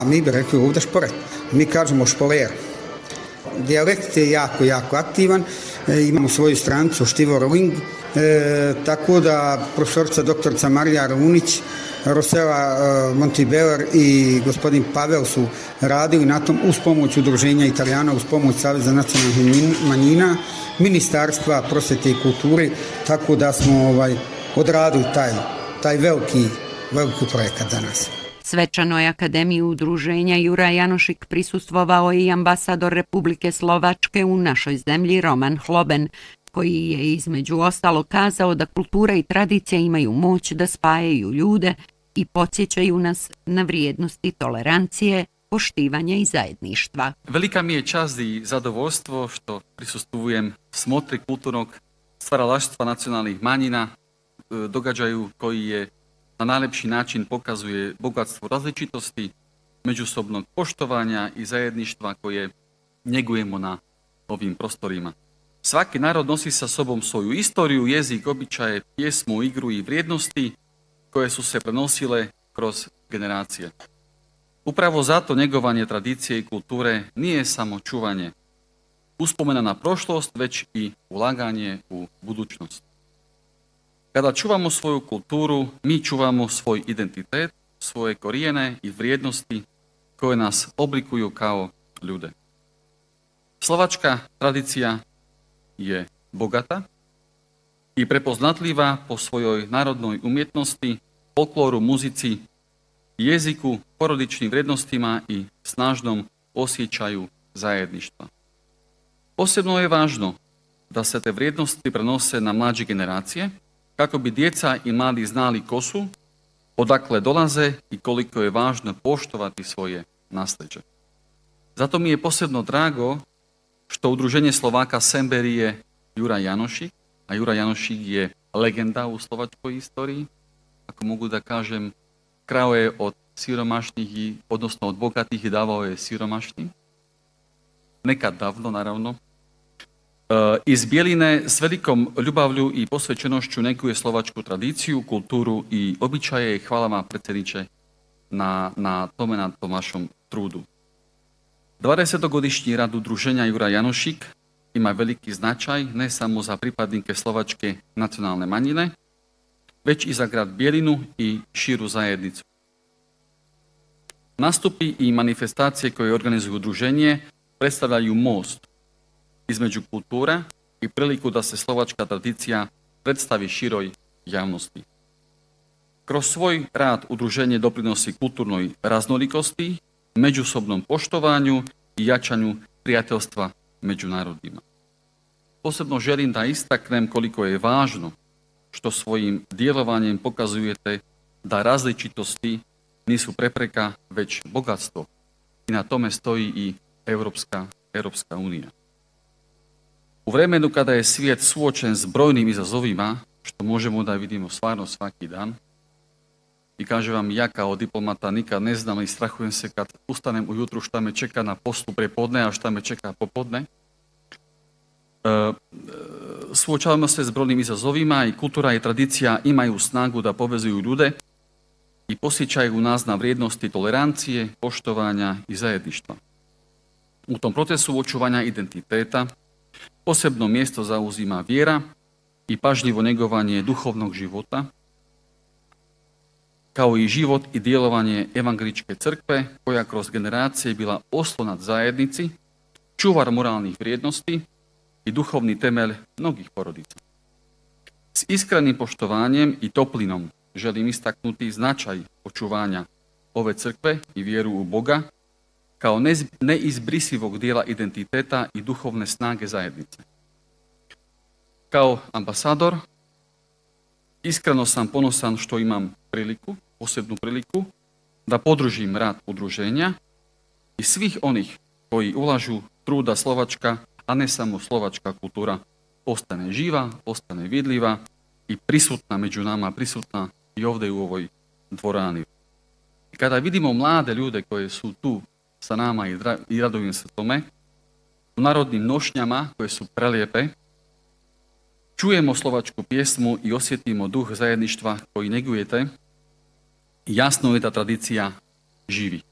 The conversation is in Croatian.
Mi bi rekli ovdje šporet, mi kažemo špoler. Dijalekt je jako aktivan, imamo svoju stranicu Štivor Ling, tako da profesorica doktorica Marija Raunić, Rosela Montibeller i gospodin Pavel su radili na tom uz pomoć udruženja Italijana, uz pomoć Saveza nacionalnih manjina, Ministarstva prosvjete i kulture, tako da smo odradili taj veliki projekat danas. Svečanoj akademiji udruženja Jura Janošik prisustvovao je i ambasador Republike Slovačke u našoj zemlji Roman Hloben, koji je između ostalo kazao da kultura i tradicija imaju moć da spajaju ljude i podsjećaju nas na vrijednosti tolerancije, poštivanja i zajedništva. Velika mi je čast i zadovoljstvo što prisustvujem smotri kulturnog stvaralaštva nacionalnih manjina, događaju koji je na najlepši način pokazuje bogatstvo različitosti, međusobnog poštovanja i zajedništva koje njegujemo na ovim prostorima. Svaki narod nosi sa sobom svoju istoriju, jezik, običaje, pjesmu, igru i vrijednosti koje su se prenosile kroz generacije. Upravo zato njegovanje tradicije i kulture nije samo čuvanje uspomena na prošlost, već i ulaganje u budućnost. Kada čuvamo svoju kulturu, mi čuvamo svoj identitet, svoje korijene i vrijednosti koje nas oblikuju kao ljude. Slovačka tradicija je bogata i prepoznatljiva po svojoj narodnoj umjetnosti, folkloru, muzici, jeziku, porodičnim vrijednostima i snažnom osjećaju zajedništva. Posebno je važno da se te vrijednosti prenose na mlađe generacije, kako bi djeca i mladi znali ko su, odakle dolaze i koliko je važno poštovati svoje nasljeđe. Zato mi je posebno drago što udruženje Slovaka Semberi je Jura Janošik, a Jura Janošik je legenda u slovačkoj istoriji. Ako mogu da kažem, krao je od siromašnih, odnosno od bogatih i davao je siromašnim. Nekad davno, naravno. Iz Bjeline s velikom ljubavlju i posvećenošću neguje slovačku tradiciju, kulturu i običaje. Hvala vam, predsjedniče, na tom vašom trudu. 20-godišnji rad udruženja Jura Janošik ima veliki značaj ne samo za pripadnike slovačke nacionalne manjine, već i za grad Bjelinu i širu zajednicu. Nastupi i manifestacije koje organizuju udruženje predstavljaju most između kultura i priliku da se slovačka tradicija predstavi široj javnosti. Kroz svoj rad udruženje doprinosi kulturnoj raznolikosti, međusobnom poštovanju i jačanju prijateljstva među narodima. Posebno želim da istaknem koliko je važno što svojim djelovanjem pokazujete da različitosti nisu prepreka, već bogatstvo. I na tome stoji i Europska unija. U vremenu kada je svijet suočen s brojnim izazovima, što možemo da vidimo stvarno svaki dan, i kažem vam, ja kao diplomata nikad ne znam i strahujem se kad ustanem ujutru šta me čeka na poslu prepodne, a šta me čeka popodne. Suočavamo se s brojnim izazovima i kultura i tradicija imaju snagu da povezuju ljude i posjećaju nas na vrijednosti tolerancije, poštovanja i zajedništva. U tom procesu očuvanja identiteta posebno mjesto zauzima vjera i pažljivo njegovanje duhovnog života, kao i život i djelovanje evangeličke crkve, koja kroz generacije bila oslonac zajednici, čuvar moralnih vrijednosti i duhovni temelj mnogih porodica. S iskrenim poštovanjem i toplinom želim istaknuti značaj očuvanja ove crkve i vjeru u Boga kao neizbrisivog dijela identiteta i duhovne snage zajednice. Kao ambasador iskreno sam ponosan što imam posebnu priliku da podržim rad udruženja i svih onih koji ulažu truda slovačka, a ne samo slovačka kultura, ostane živa, ostane vidljiva i prisutna među nama, prisutna i ovdje u ovoj dvorani. I kada vidimo mlade ljude koji su tu sa nama i radujem se tome, u narodnim nošnjama koje su prelijepe, čujemo slovačku pjesmu i osjetimo duh zajedništva koji negujete, jasno je da tradicija živi.